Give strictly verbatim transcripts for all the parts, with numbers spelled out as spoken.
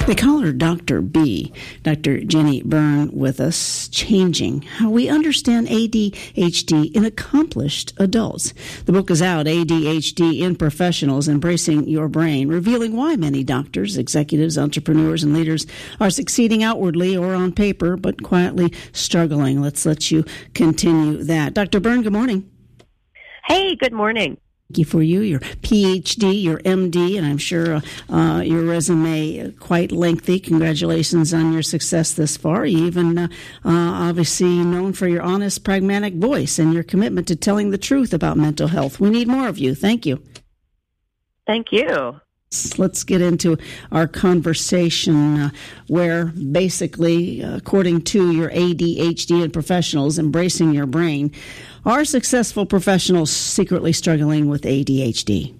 They call her Doctor B, Doctor Jenny Byrne, with us, changing how we understand A D H D in accomplished adults. The book is out, A D H D in Professionals, Embracing Your Brain, revealing why many doctors, executives, entrepreneurs, and leaders are succeeding outwardly or on paper, but quietly struggling. Let's let you continue that. Doctor Byrne, good morning. Hey, good morning. Thank you for you, your P H D, your M D, and I'm sure uh, uh, your resume quite lengthy. Congratulations on your success thus far. You even uh, uh, obviously known for your honest, pragmatic voice and your commitment to telling the truth about mental health. We need more of you. Thank you. Thank you. Let's get into our conversation uh, where basically, uh, according to your A D H D and Professionals, Embracing Your Brain, are successful professionals secretly struggling with A D H D?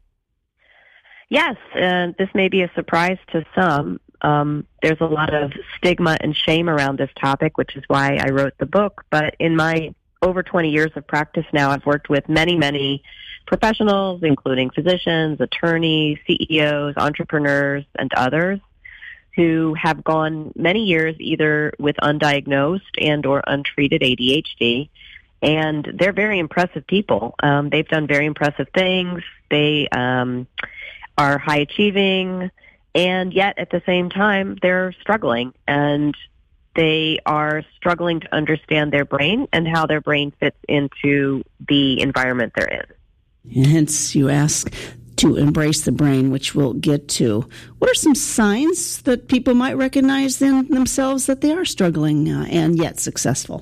Yes, uh, this may be a surprise to some. Um, there's a lot of stigma and shame around this topic, which is why I wrote the book. But in my over twenty years of practice now, I've worked with many, many professionals, including physicians, attorneys, C E Os, entrepreneurs, and others who have gone many years either with undiagnosed and or untreated A D H D. And they're very impressive people. Um, they've done very impressive things. They um, are high achieving, and yet at the same time, they're struggling. And they are struggling to understand their brain and how their brain fits into the environment they're in. And hence, you ask to embrace the brain, which we'll get to. What are some signs that people might recognize in themselves that they are struggling uh, and yet successful?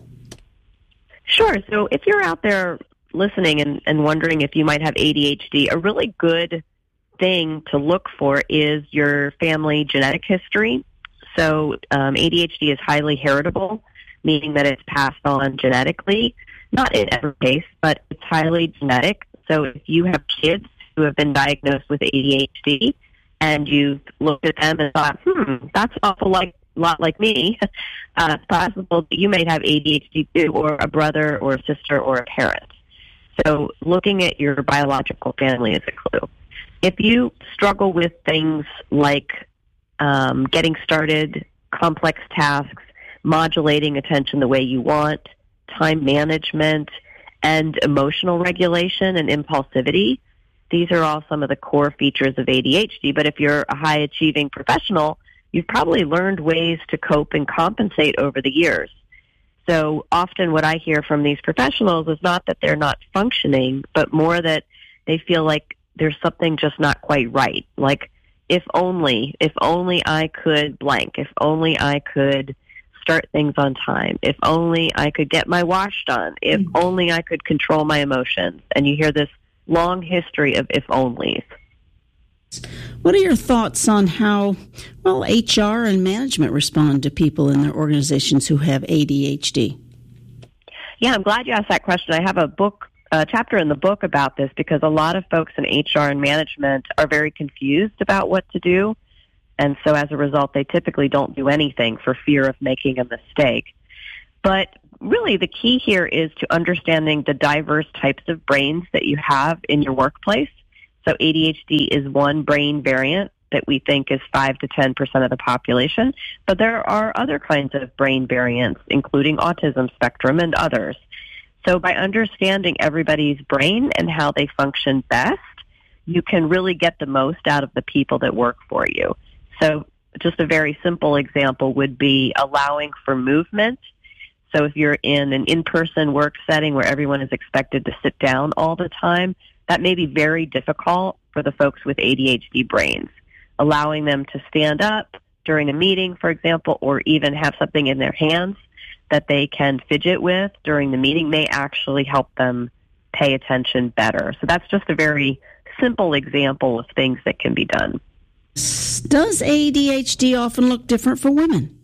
Sure. So if you're out there listening and, and wondering if you might have A D H D, a really good thing to look for is your family genetic history. So um, A D H D is highly heritable, meaning that it's passed on genetically. Not in every case, but it's highly genetic. So if you have kids who have been diagnosed with A D H D and you've looked at them and thought, hmm, that's awful like lot like me, uh, it's possible that you may have A D H D too, or a brother or a sister or a parent. So looking at your biological family is a clue. If you struggle with things like um, getting started, complex tasks, modulating attention the way you want, time management, and emotional regulation and impulsivity, these are all some of the core features of A D H D. But if you're a high-achieving professional, you've probably learned ways to cope and compensate over the years. So often what I hear from these professionals is not that they're not functioning, but more that they feel like there's something just not quite right. Like, if only, if only I could blank, if only I could start things on time, if only I could get my wash done, if mm-hmm. only I could control my emotions. And you hear this long history of if onlys. What are your thoughts on how, well, H R and management respond to people in their organizations who have A D H D? Yeah, I'm glad you asked that question. I have a book, a chapter in the book about this because a lot of folks in H R and management are very confused about what to do. And so as a result, they typically don't do anything for fear of making a mistake. But really the key here is to understanding the diverse types of brains that you have in your workplace. So A D H D is one brain variant that we think is five to ten percent of the population, but there are other kinds of brain variants, including autism spectrum and others. So by understanding everybody's brain and how they function best, you can really get the most out of the people that work for you. So just a very simple example would be allowing for movement. So if you're in an in-person work setting where everyone is expected to sit down all the time, that may be very difficult for the folks with A D H D brains. Allowing them to stand up during a meeting, for example, or even have something in their hands that they can fidget with during the meeting may actually help them pay attention better. So that's just a very simple example of things that can be done. Does A D H D often look different for women?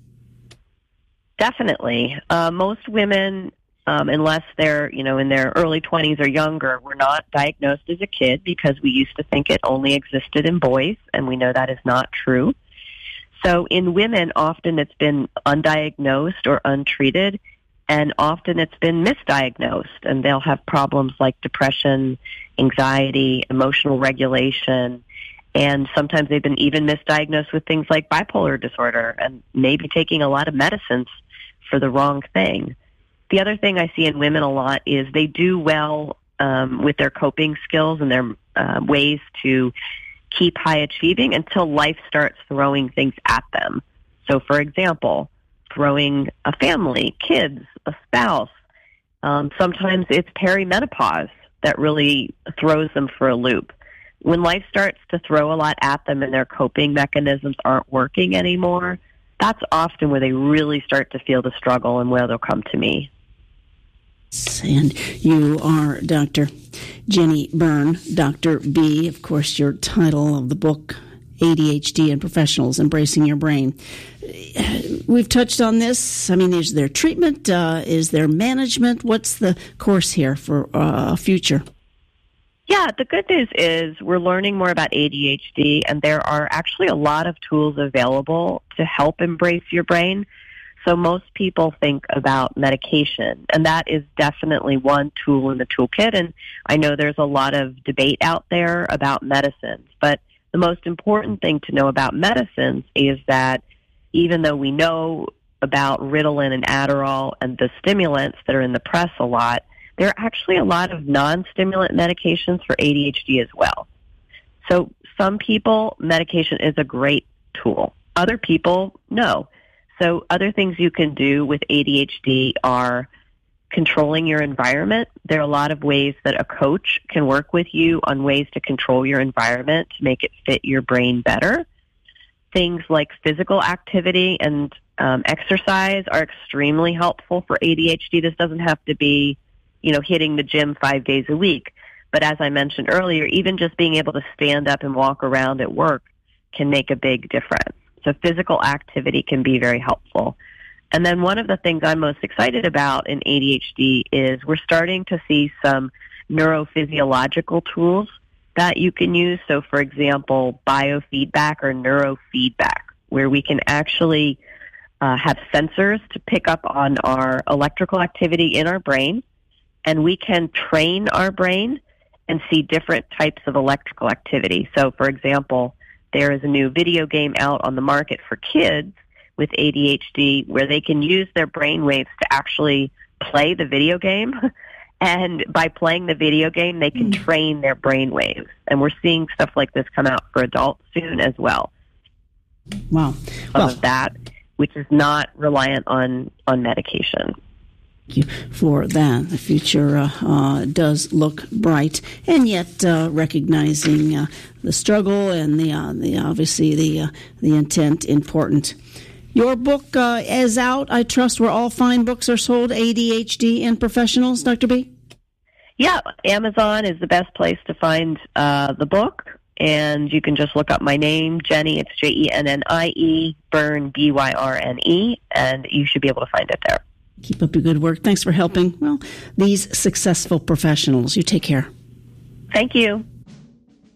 Definitely. Uh, most women, um, unless they're, you know, in their early twenties or younger, were not diagnosed as a kid because we used to think it only existed in boys, and we know that is not true. So in women, often it's been undiagnosed or untreated, and often it's been misdiagnosed, and they'll have problems like depression, anxiety, emotional regulation, And sometimes they've been even misdiagnosed with things like bipolar disorder and maybe taking a lot of medicines for the wrong thing. The other thing I see in women a lot is they do well um, with their coping skills and their uh, ways to keep high achieving until life starts throwing things at them. So, for example, throwing a family, kids, a spouse. Um, sometimes it's perimenopause that really throws them for a loop. When life starts to throw a lot at them and their coping mechanisms aren't working anymore, that's often where they really start to feel the struggle and where they'll come to me. And you are Doctor Jenny Byrne, Doctor B, of course, your title of the book, A D H D and Professionals Embracing Your Brain. We've touched on this. I mean, is there treatment? Uh, is there management? What's the course here for uh, future? Yeah, the good news is we're learning more about A D H D, and there are actually a lot of tools available to help embrace your brain. So most people think about medication, and that is definitely one tool in the toolkit. And I know there's a lot of debate out there about medicines, but the most important thing to know about medicines is that even though we know about Ritalin and Adderall and the stimulants that are in the press a lot, there are actually a lot of non-stimulant medications for A D H D as well. So some people, medication is a great tool. Other people, no. So other things you can do with A D H D are controlling your environment. There are a lot of ways that a coach can work with you on ways to control your environment to make it fit your brain better. Things like physical activity and um, exercise are extremely helpful for A D H D. This doesn't have to be, you know, hitting the gym five days a week. But as I mentioned earlier, even just being able to stand up and walk around at work can make a big difference. So physical activity can be very helpful. And then one of the things I'm most excited about in A D H D is we're starting to see some neurophysiological tools that you can use. So, for example, biofeedback or neurofeedback, where we can actually uh, have sensors to pick up on our electrical activity in our brain, and we can train our brain and see different types of electrical activity. So, for example, there is a new video game out on the market for kids with A D H D where they can use their brain waves to actually play the video game. And by playing the video game, they can mm. train their brain waves. And we're seeing stuff like this come out for adults soon as well. Wow. Some well, of that, which is not reliant on, on medication. Thank you for that. The future uh, uh, does look bright, and yet uh, recognizing uh, the struggle and the, uh, the obviously the uh, the intent important. Your book uh, is out, I trust, where all fine books are sold, A D H D and Professionals, Doctor B? Yeah, Amazon is the best place to find uh, the book, and you can just look up my name, Jenny, it's J E N N I E, Byrne, B Y R N E, and you should be able to find it there. Keep up your good work. Thanks for helping, well, these successful professionals. You take care. Thank you.